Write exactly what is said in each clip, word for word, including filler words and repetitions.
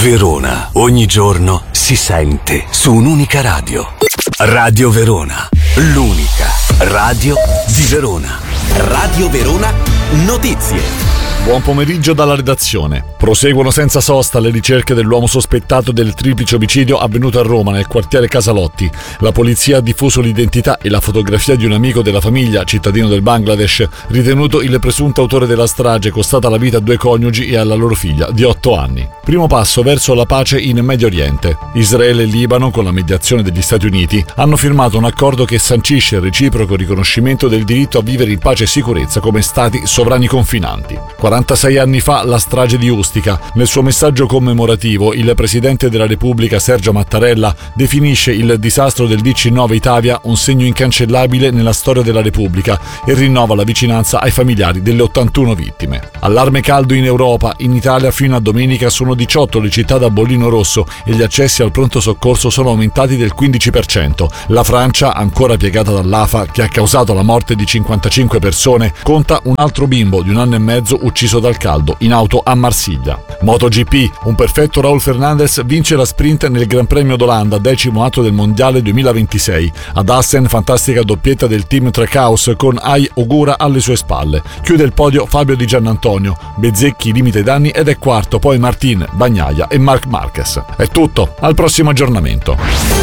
Verona, ogni giorno si sente su un'unica radio. Radio Verona, l'unica radio di Verona. Radio Verona Notizie. Buon pomeriggio dalla redazione. Proseguono senza sosta le ricerche dell'uomo sospettato del triplice omicidio avvenuto a Roma nel quartiere Casalotti. La polizia ha diffuso l'identità e la fotografia di un amico della famiglia, cittadino del Bangladesh, ritenuto il presunto autore della strage costata la vita a due coniugi e alla loro figlia di otto anni. Primo passo verso la pace in Medio Oriente. Israele e Libano, con la mediazione degli Stati Uniti, hanno firmato un accordo che sancisce il reciproco riconoscimento del diritto a vivere in pace e sicurezza come stati sovrani confinanti. quarantasei anni fa la strage di Ustica. Nel suo messaggio commemorativo il Presidente della Repubblica Sergio Mattarella definisce il disastro del diciannove Italia un segno incancellabile nella storia della Repubblica e rinnova la vicinanza ai familiari delle ottantuno vittime. Allarme caldo in Europa. In Italia fino a domenica sono diciotto le città da bollino rosso e gli accessi al pronto soccorso sono aumentati del quindici per cento. La Francia, ancora piegata dall'A F A che ha causato la morte di cinquantacinque persone, conta un altro bimbo di un anno e mezzo ucciso dal caldo in auto a Marsiglia. MotoGP, un perfetto Raul Fernandez vince la sprint nel Gran Premio d'Olanda, decimo atto del Mondiale duemilaventisei. Ad Assen, fantastica doppietta del team Trackhouse con Ai Ogura alle sue spalle. Chiude il podio Fabio Di Giannantonio, Bezzecchi limita i danni ed è quarto, poi Martin, Bagnaia e Marc Marquez. È tutto, al prossimo aggiornamento.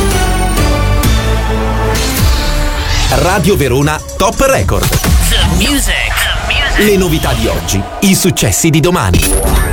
Radio Verona Top Record. The music. The music. Le novità di oggi, i successi di domani.